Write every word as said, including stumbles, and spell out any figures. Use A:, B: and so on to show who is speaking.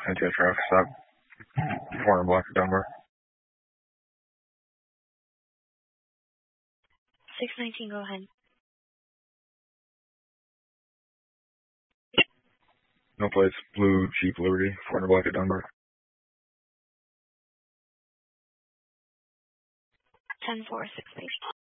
A: anti-traffic stop. Corner block of Dunbar.
B: six nineteen, go ahead.
A: No plates, blue Jeep Liberty, corner block of Dunbar.
B: ten four, six eight.